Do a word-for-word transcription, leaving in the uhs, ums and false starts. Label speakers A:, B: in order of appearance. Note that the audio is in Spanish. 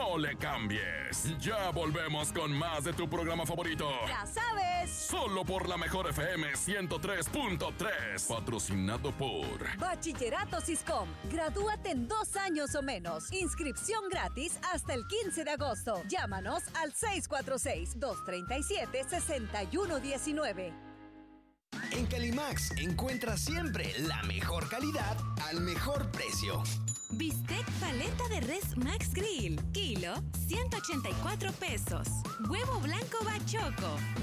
A: no le cambies. Ya volvemos con más de tu programa favorito.
B: ¡Ya sabes!
A: Solo por la mejor F M ciento tres punto tres. Patrocinado por
B: Bachillerato Siscom. Gradúate en dos años o menos. Inscripción gratis hasta el quince de agosto. Llámanos al seis cuatro seis, dos tres siete, seis uno uno nueve.
C: En Calimax encuentras siempre la mejor calidad al mejor precio.
D: Bistec paleta de res Max Grill, kilo, ciento ochenta y cuatro pesos. Huevo blanco Bachoco,